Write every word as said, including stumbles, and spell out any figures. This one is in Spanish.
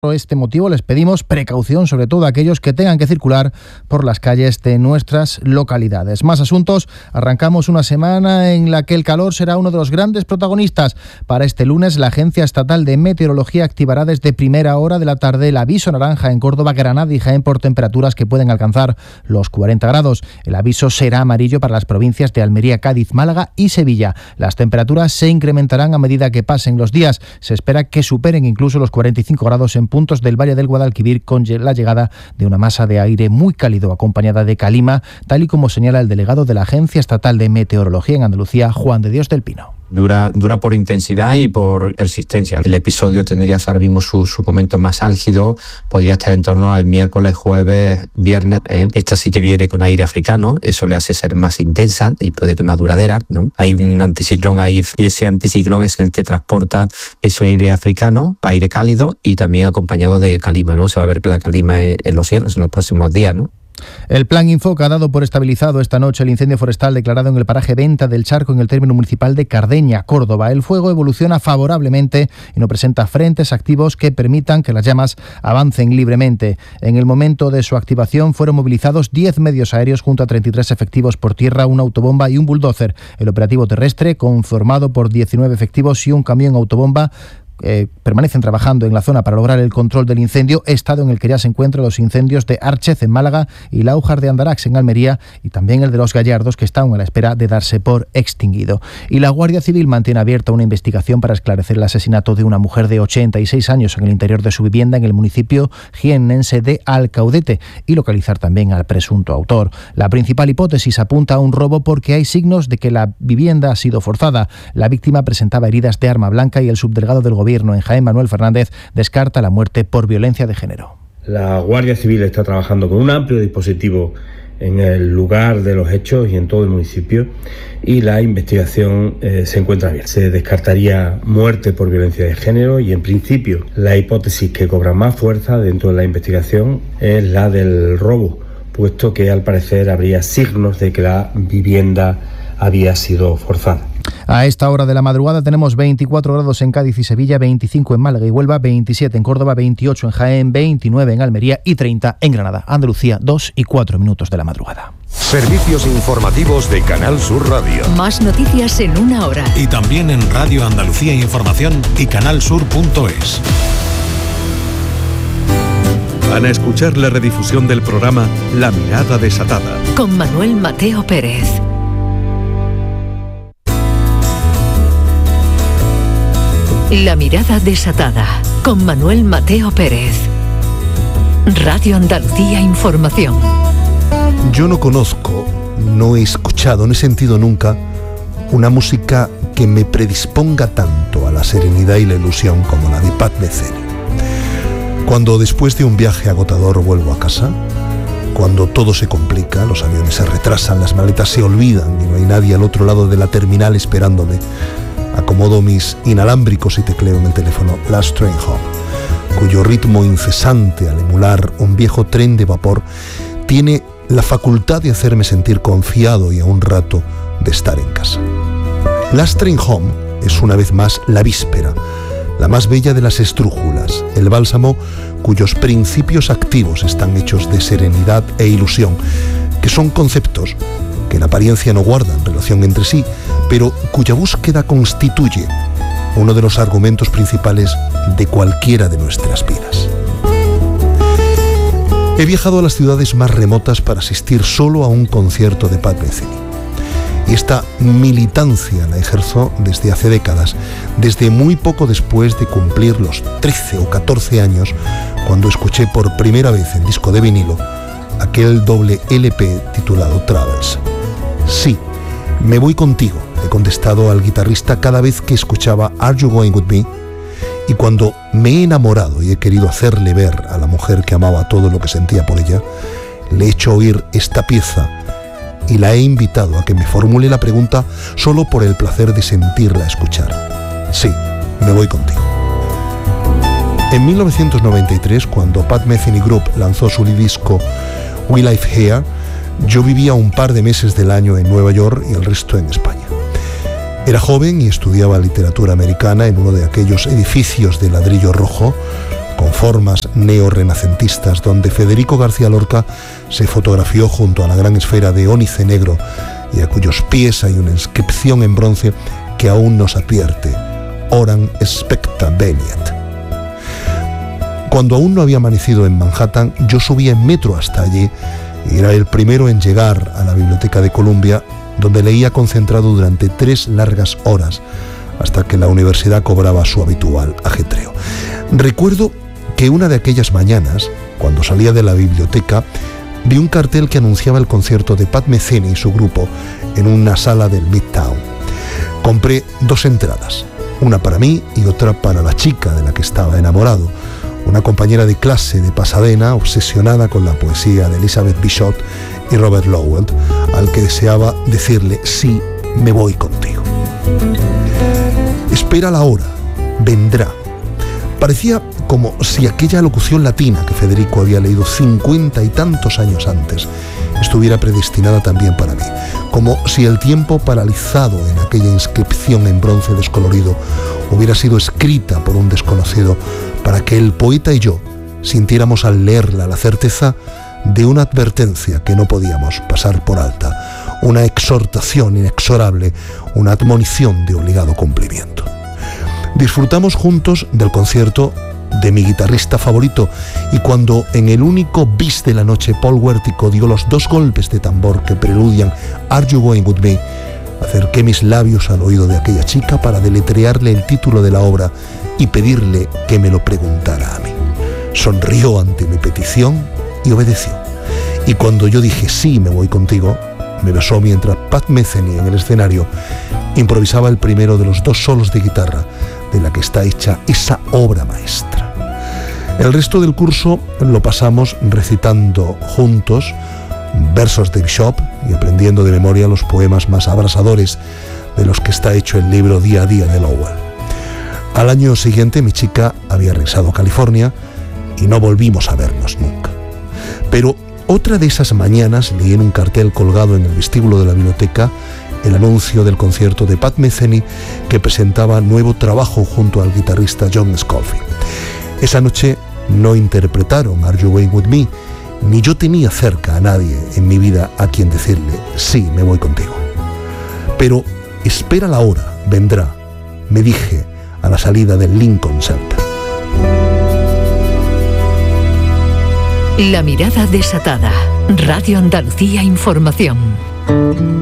Por este motivo les pedimos precaución, sobre todo a aquellos que tengan que circular por las calles de nuestras localidades. Más asuntos. Arrancamos una semana en la que el calor será uno de los grandes protagonistas. Para este lunes, la Agencia Estatal de Meteorología activará desde primera hora de la tarde el aviso naranja en Córdoba, Granada y Jaén por temperaturas que pueden alcanzar los cuarenta grados. El aviso será amarillo para las provincias de Almería, Cádiz, Málaga y Sevilla. Las temperaturas se incrementarán a medida que pasen los días. Se espera que superen incluso los cuarenta y cinco grados en puntos del Valle del Guadalquivir, con la llegada de una masa de aire muy cálido acompañada de calima, tal y como señala el delegado de la Agencia Estatal de Meteorología en Andalucía, Juan de Dios del Pino. Dura, dura por intensidad y por persistencia. El episodio tendría ahora mismo su, su momento más álgido, podría estar en torno al miércoles, jueves, viernes. ¿eh? Esta sí que viene con aire africano, eso le hace ser más intensa y puede ser más duradera, ¿no? Hay un anticiclón ahí, y ese anticiclón es el que transporta ese aire africano, aire cálido y también acompañado de calima, ¿no? Se va a ver la calima en, en los cielos en los próximos días, ¿no? El Plan Infoca ha dado por estabilizado esta noche el incendio forestal declarado en el paraje Venta del Charco, en el término municipal de Cardeña, Córdoba. El fuego evoluciona favorablemente y no presenta frentes activos que permitan que las llamas avancen libremente. En el momento de su activación fueron movilizados diez medios aéreos junto a treinta y tres efectivos por tierra, una autobomba y un bulldozer. El operativo terrestre, conformado por diecinueve efectivos y un camión autobomba, Eh, permanecen trabajando en la zona para lograr el control del incendio, estado en el que ya se encuentran los incendios de Archez en Málaga y Laujar de Andarax en Almería, y también el de Los Gallardos, que está aún a la espera de darse por extinguido. Y la Guardia Civil mantiene abierta una investigación para esclarecer el asesinato de una mujer de ochenta y seis años en el interior de su vivienda en el municipio jiennense de Alcaudete y localizar también al presunto autor. La principal hipótesis apunta a un robo porque hay signos de que la vivienda ha sido forzada. La víctima presentaba heridas de arma blanca y el subdelegado del gobierno en Jaén, Manuel Fernández, descarta la muerte por violencia de género. La Guardia Civil está trabajando con un amplio dispositivo en el lugar de los hechos y en todo el municipio, y la investigación eh, se encuentra bien. Se descartaría muerte por violencia de género y, en principio, la hipótesis que cobra más fuerza dentro de la investigación es la del robo, puesto que al parecer habría signos de que la vivienda había sido forzada. A esta hora de la madrugada tenemos veinticuatro grados en Cádiz y Sevilla, veinticinco en Málaga y Huelva, veintisiete en Córdoba, veintiocho en Jaén, veintinueve en Almería y treinta en Granada. Andalucía, dos y cuatro minutos de la madrugada. Servicios informativos de Canal Sur Radio. Más noticias en una hora. Y también en Radio Andalucía Información y canalsur punto es. Van a escuchar la redifusión del programa La Mirada Desatada. Con Manuel Mateo Pérez. La Mirada Desatada, con Manuel Mateo Pérez. Radio Andalucía Información. Yo no conozco, no he escuchado, no he sentido nunca una música que me predisponga tanto a la serenidad y la ilusión como la de Pat Metheny. Cuando después de un viaje agotador vuelvo a casa, cuando todo se complica, los aviones se retrasan, las maletas se olvidan y no hay nadie al otro lado de la terminal esperándome, acomodo mis inalámbricos y tecleo en el teléfono Last Train Home, cuyo ritmo incesante al emular un viejo tren de vapor tiene la facultad de hacerme sentir confiado y a un rato de estar en casa. Last Train Home es una vez más la víspera, la más bella de las estrújulas, el bálsamo cuyos principios activos están hechos de serenidad e ilusión, que son conceptos que en apariencia no guardan relación entre sí, pero cuya búsqueda constituye uno de los argumentos principales de cualquiera de nuestras vidas. He viajado a las ciudades más remotas para asistir solo a un concierto de Pat Metheny. Y esta militancia la ejerzo desde hace décadas, desde muy poco después de cumplir los trece o catorce años, cuando escuché por primera vez en disco de vinilo aquel doble L P titulado Travels. Sí, me voy contigo, he contestado al guitarrista cada vez que escuchaba Are You Going With Me, y cuando me he enamorado y he querido hacerle ver a la mujer que amaba todo lo que sentía por ella, le he hecho oír esta pieza y la he invitado a que me formule la pregunta solo por el placer de sentirla escuchar. Sí, me voy contigo. En mil novecientos noventa y tres, cuando Pat Metheny Group lanzó su disco We Live Here, yo vivía un par de meses del año en Nueva York y el resto en España. Era joven y estudiaba literatura americana en uno de aquellos edificios de ladrillo rojo con formas neorrenacentistas, donde Federico García Lorca se fotografió junto a la gran esfera de ónice negro y a cuyos pies hay una inscripción en bronce que aún nos advierte: Oram specta veniat. Cuando aún no había amanecido en Manhattan, yo subía en metro hasta allí y era el primero en llegar a la Biblioteca de Columbia, donde leía concentrado durante tres largas horas hasta que la universidad cobraba su habitual ajetreo. Recuerdo que una de aquellas mañanas, cuando salía de la biblioteca, vi un cartel que anunciaba el concierto de Pat Metheny y su grupo en una sala del Midtown. Compré dos entradas, una para mí y otra para la chica de la que estaba enamorado, una compañera de clase de Pasadena obsesionada con la poesía de Elizabeth Bishop y Robert Lowell, al que deseaba decirle: sí, me voy contigo. Espera la hora, vendrá. Parecía como si aquella locución latina que Federico había leído cincuenta y tantos años antes estuviera predestinada también para mí, como si el tiempo paralizado en aquella inscripción en bronce descolorido hubiera sido escrita por un desconocido para que el poeta y yo sintiéramos al leerla la certeza de una advertencia que no podíamos pasar por alta, una exhortación inexorable, una admonición de obligado cumplimiento. Disfrutamos juntos del concierto de mi guitarrista favorito, y cuando en el único bis de la noche Paul Huértico dio los dos golpes de tambor que preludian Are You Going With Me, acerqué mis labios al oído de aquella chica para deletrearle el título de la obra y pedirle que me lo preguntara a mí. Sonrió ante mi petición y obedeció. Y cuando yo dije sí, me voy contigo, me besó mientras Pat Metheny en el escenario improvisaba el primero de los dos solos de guitarra de la que está hecha esa obra maestra. El resto del curso lo pasamos recitando juntos versos de Bishop y aprendiendo de memoria los poemas más abrasadores de los que está hecho el libro Día a Día de Lowell. Al año siguiente mi chica había regresado a California y no volvimos a vernos nunca. Pero otra de esas mañanas leí en un cartel colgado en el vestíbulo de la biblioteca el anuncio del concierto de Pat Metheny, que presentaba nuevo trabajo junto al guitarrista John Scofield. Esa noche no interpretaron Are You Going With Me, ni yo tenía cerca a nadie en mi vida a quien decirle sí, me voy contigo. Pero espera la hora, vendrá, me dije a la salida del Lincoln Center. La mirada desatada. Radio Andalucía Información.